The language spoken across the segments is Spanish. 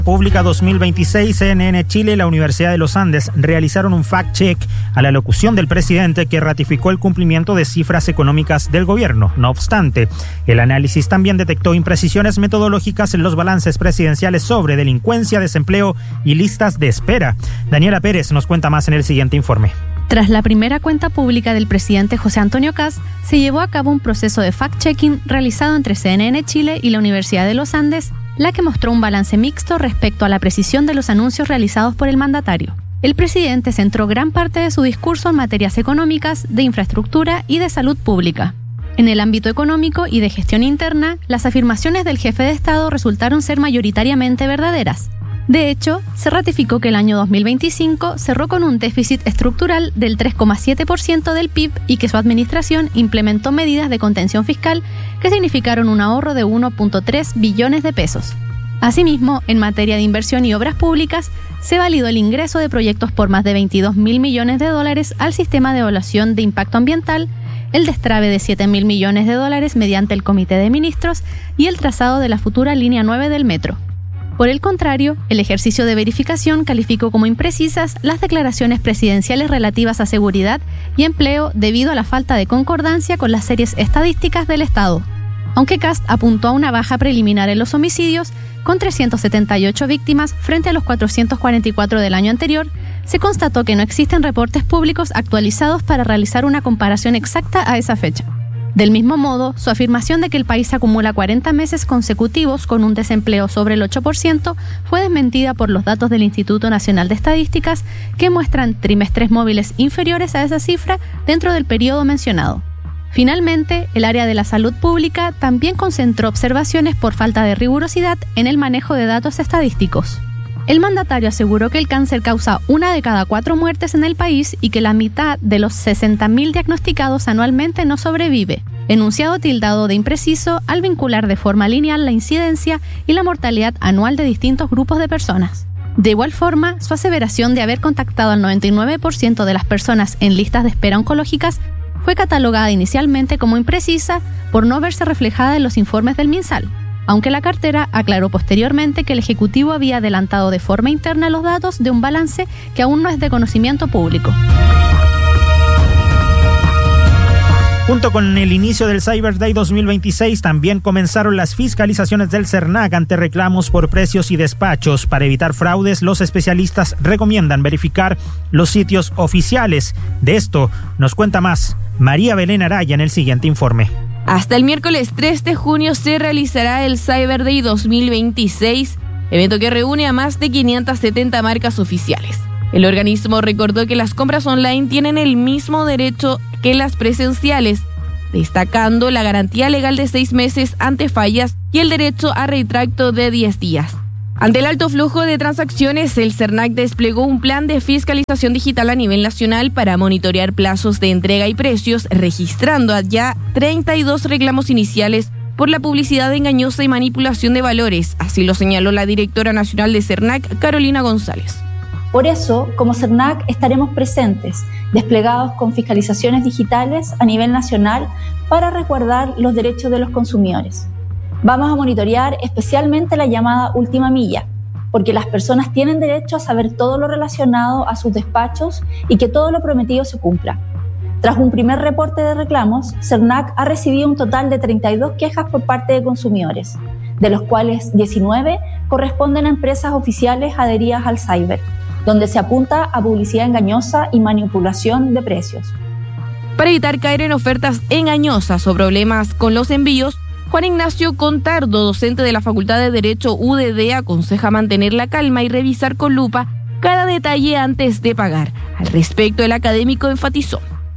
Pública 2026, CNN Chile y la Universidad de los Andes realizaron un fact-check a la locución del presidente que ratificó el cumplimiento de cifras económicas del gobierno. No obstante, el análisis también detectó imprecisiones metodológicas en los balances presidenciales sobre delincuencia, desempleo y listas de espera. Daniela Pérez nos cuenta más en el siguiente informe. Tras la primera cuenta pública del presidente José Antonio Kast, se llevó a cabo un proceso de fact-checking realizado entre CNN Chile y la Universidad de los Andes, la que mostró un balance mixto respecto a la precisión de los anuncios realizados por el mandatario. El presidente centró gran parte de su discurso en materias económicas, de infraestructura y de salud pública. En el ámbito económico y de gestión interna, las afirmaciones del jefe de Estado resultaron ser mayoritariamente verdaderas. De hecho, se ratificó que el año 2025 cerró con un déficit estructural del 3,7% del PIB y que su administración implementó medidas de contención fiscal que significaron un ahorro de 1,3 billones de pesos. Asimismo, en materia de inversión y obras públicas, se validó el ingreso de proyectos por más de 22.000 millones de dólares al sistema de evaluación de impacto ambiental, el destrave de 7.000 millones de dólares mediante el Comité de Ministros y el trazado de la futura línea 9 del metro. Por el contrario, el ejercicio de verificación calificó como imprecisas las declaraciones presidenciales relativas a seguridad y empleo debido a la falta de concordancia con las series estadísticas del Estado. Aunque Kast apuntó a una baja preliminar en los homicidios, con 378 víctimas frente a los 444 del año anterior, se constató que no existen reportes públicos actualizados para realizar una comparación exacta a esa fecha. Del mismo modo, su afirmación de que el país acumula 40 meses consecutivos con un desempleo sobre el 8% fue desmentida por los datos del Instituto Nacional de Estadísticas, que muestran trimestres móviles inferiores a esa cifra dentro del periodo mencionado. Finalmente, el área de la salud pública también concentró observaciones por falta de rigurosidad en el manejo de datos estadísticos. El mandatario aseguró que el cáncer causa 1 de cada 4 muertes en el país y que la mitad de los 60.000 diagnosticados anualmente no sobrevive, enunciado tildado de impreciso al vincular de forma lineal la incidencia y la mortalidad anual de distintos grupos de personas. De igual forma, su aseveración de haber contactado al 99% de las personas en listas de espera oncológicas fue catalogada inicialmente como imprecisa por no verse reflejada en los informes del MinSal, aunque la cartera aclaró posteriormente que el Ejecutivo había adelantado de forma interna los datos de un balance que aún no es de conocimiento público. Junto con el inicio del Cyber Day 2026, también comenzaron las fiscalizaciones del CERNAC ante reclamos por precios y despachos. Para evitar fraudes, los especialistas recomiendan verificar los sitios oficiales. De esto nos cuenta más María Belén Araya en el siguiente informe. Hasta el miércoles 3 de junio se realizará el Cyber Day 2026, evento que reúne a más de 570 marcas oficiales. El organismo recordó que las compras online tienen el mismo derecho que las presenciales, destacando la garantía legal de 6 meses ante fallas y el derecho a retracto de 10 días. Ante el alto flujo de transacciones, el CERNAC desplegó un plan de fiscalización digital a nivel nacional para monitorear plazos de entrega y precios, registrando ya 32 reclamos iniciales por la publicidad engañosa y manipulación de valores. Así lo señaló la directora nacional de CERNAC, Carolina González. Por eso, como CERNAC, estaremos presentes, desplegados con fiscalizaciones digitales a nivel nacional para resguardar los derechos de los consumidores. Vamos a monitorear especialmente la llamada última milla, porque las personas tienen derecho a saber todo lo relacionado a sus despachos y que todo lo prometido se cumpla. Tras un primer reporte de reclamos, CERNAC ha recibido un total de 32 quejas por parte de consumidores, de los cuales 19 corresponden a empresas oficiales adheridas al cyber, donde se apunta a publicidad engañosa y manipulación de precios. Para evitar caer en ofertas engañosas o problemas con los envíos, Juan Ignacio Contardo, docente de la Facultad de Derecho UDD, aconseja mantener la calma y revisar con lupa cada detalle antes de pagar. Al respecto, el académico enfatizó: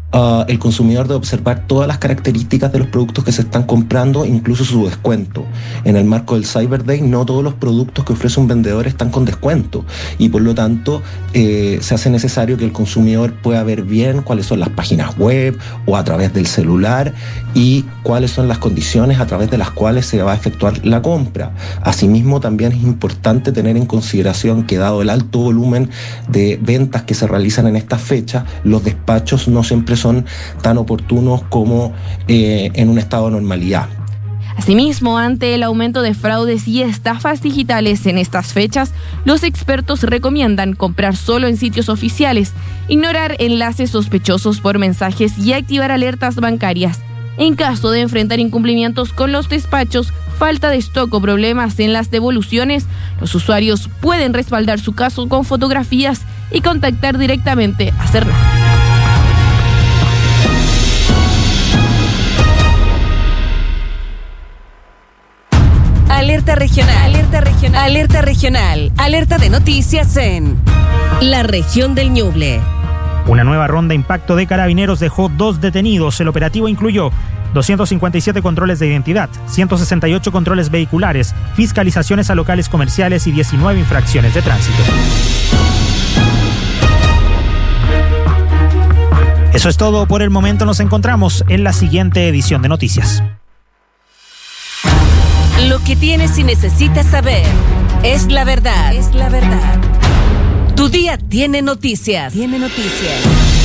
el consumidor debe observar todas las características de los productos que se están comprando, incluso su descuento. En el marco del Cyber Day, no todos los productos que ofrece un vendedor están con descuento y por lo tanto se hace necesario que el consumidor pueda ver bien cuáles son las páginas web o a través del celular y cuáles son las condiciones a través de las cuales se va a efectuar la compra. Asimismo, también es importante tener en consideración que dado el alto volumen de ventas que se realizan en estas fechas, los despachos no siempre son tan oportunos como en un estado de normalidad. Asimismo, ante el aumento de fraudes y estafas digitales en estas fechas, los expertos recomiendan comprar solo en sitios oficiales, ignorar enlaces sospechosos por mensajes y activar alertas bancarias. En caso de enfrentar incumplimientos con los despachos, falta de stock o problemas en las devoluciones, los usuarios pueden respaldar su caso con fotografías y contactar directamente a CERNAC. Alerta regional, alerta regional, alerta regional, alerta de noticias en la región del Ñuble. Una nueva ronda impacto de carabineros dejó 2 detenidos. El operativo incluyó 257 controles de identidad, 168 controles vehiculares, fiscalizaciones a locales comerciales y 19 infracciones de tránsito. Eso es todo por el momento. Nos encontramos en la siguiente edición de Noticias. Lo que tienes y necesitas saber es la verdad. Es la verdad. Tu día tiene noticias. Tiene noticias.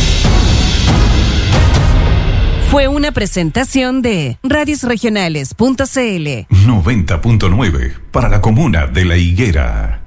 Fue una presentación de radiosregionales.cl 90.9 para la comuna de La Higuera.